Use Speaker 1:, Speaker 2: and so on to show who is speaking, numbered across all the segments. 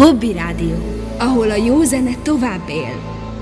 Speaker 1: Hobby Rádió, ahol a jó zene tovább él.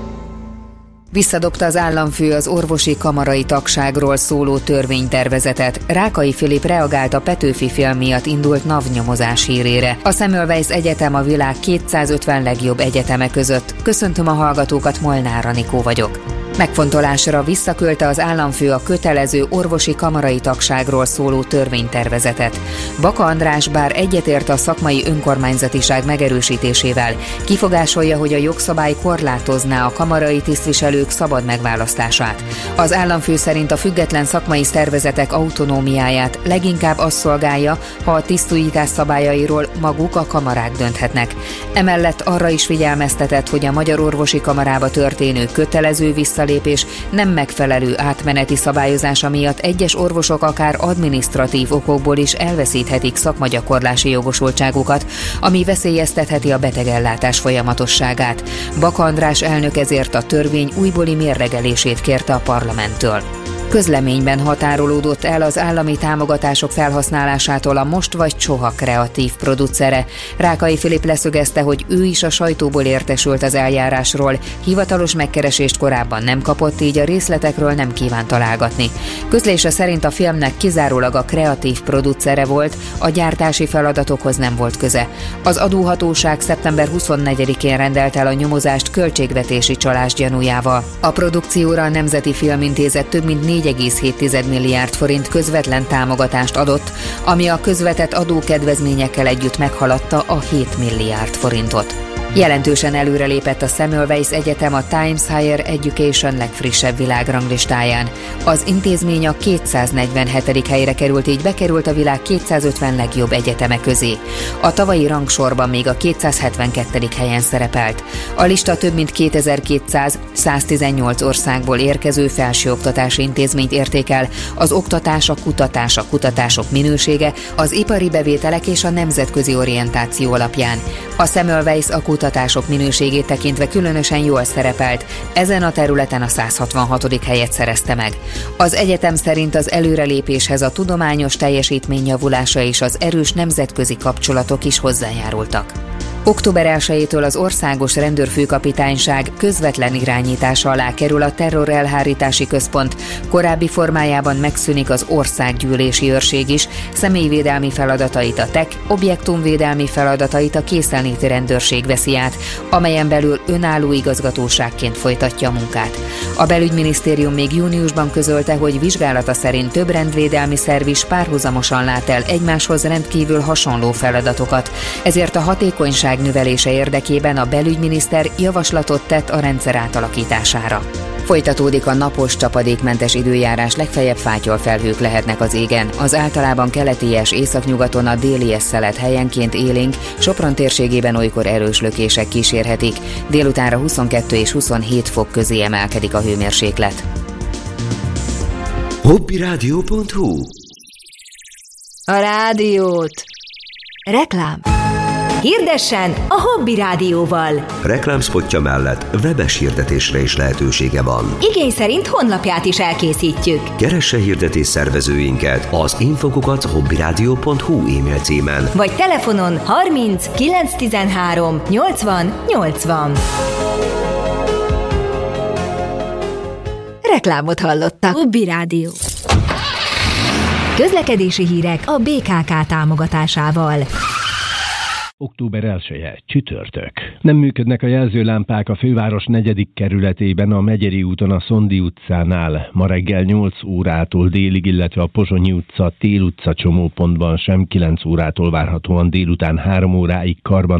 Speaker 2: Visszadobta az államfő az orvosi kamarai tagságról szóló törvénytervezetet. Rákai Filip reagált a Petőfi film miatt indult NAV nyomozás hírére. A Semmelweis Egyetem a világ 250 legjobb egyeteme között. Köszöntöm a hallgatókat, Molnár Anikó vagyok. Megfontolásra visszaküldte az államfő a kötelező orvosi kamarai tagságról szóló törvénytervezetet. Baka András bár egyetért a szakmai önkormányzatiság megerősítésével, kifogásolja, hogy a jogszabály korlátozná a kamarai tisztviselők szabad megválasztását. Az államfő szerint a független szakmai szervezetek autonómiáját leginkább az szolgálja, ha a tisztújítás szabályairól maguk a kamarák dönthetnek. Emellett arra is figyelmeztetett, hogy a Magyar Orvosi Kamarába történő kötelező visszalépés nem megfelelő átmeneti szabályozása miatt egyes orvosok akár adminisztratív okokból is elveszíthetik szakmagyakorlási jogosultságukat, ami veszélyeztetheti a betegellátás folyamatosságát. Baka András elnök ezért a törvény újbóli mérlegelését kérte a parlamenttől. Közleményben határolódott el az állami támogatások felhasználásától a Most vagy Soha kreatív producere. Rákai Filip leszögezte, hogy ő is a sajtóból értesült az eljárásról, hivatalos megkeresést korábban nem kapott, így a részletekről nem kíván találgatni. Közlése szerint a filmnek kizárólag a kreatív producere volt, a gyártási feladatokhoz nem volt köze. Az adóhatóság szeptember 24-én rendelt el a nyomozást költségvetési csalás gyanújával. A produkcióra a Nemzeti Filmintézet több mint 4,7 milliárd forint közvetlen támogatást adott, ami a közvetett adókedvezményekkel együtt meghaladta a 7 milliárd forintot. Jelentősen előrelépett a Semmelweis Egyetem a Times Higher Education legfrissebb világranglistáján. Az intézmény a 247. helyre került, így bekerült a világ 250 legjobb egyeteme közé. A tavalyi rangsorban még a 272. helyen szerepelt. A lista több mint 2218 országból érkező felsőoktatási intézményt értékel, az oktatás, a kutatások minősége, az ipari bevételek és a nemzetközi orientáció alapján. A Semmelweis a kutatások minőségét tekintve különösen jól szerepelt, ezen a területen a 166. helyet szerezte meg. Az egyetem szerint az előrelépéshez a tudományos teljesítmény javulása és az erős nemzetközi kapcsolatok is hozzájárultak. Október 1-től az Országos Rendőrfőkapitányság közvetlen irányítása alá kerül a Terrorelhárítási Központ, korábbi formájában megszűnik az Országgyűlési Őrség is, személyvédelmi feladatait a TEK, objektumvédelmi feladatait a Készenléti Rendőrség veszi át, amelyen belül önálló igazgatóságként folytatja a munkát. A Belügyminisztérium még júniusban közölte, hogy vizsgálata szerint több rendvédelmi szerv is párhuzamosan lát el egymáshoz rendkívül hasonló feladatokat, ezért a hatékonyság növelése érdekében a belügyminiszter javaslatot tett a rendszer átalakítására. Folytatódik a napos, csapadékmentes időjárás, legfeljebb fátyolfelhők lehetnek az égen. Az általában keleties északnyugaton a déli szelet helyenként élénk, Sopron térségében olykor erős lökések kísérhetik. Délutánra 22 és 27 fok közé emelkedik a hőmérséklet.
Speaker 3: Hobbyradio.hu.
Speaker 1: A rádiót. Reklám. Hirdessen a Hobby Rádióval.
Speaker 3: Reklámspotja mellett webes hirdetésre is lehetősége van.
Speaker 1: Igény szerint honlapját is elkészítjük.
Speaker 3: Keresse hirdetés szervezőinket az info@hobbyradio.hu e-mail címen.
Speaker 1: Vagy telefonon 30 913 80 80. Reklámot hallottak. Hobby Rádió. Közlekedési hírek a BKK támogatásával.
Speaker 4: Október 1-e, csütörtök. Nem működnek a jelzőlámpák a főváros 4. kerületében, a Megyeri úton a Szondi utcánál. Ma reggel 8 órától délig, illetve a Pozsonyi utca, Tél utca csomópontban sem 9 órától várhatóan délután 3 óráig karban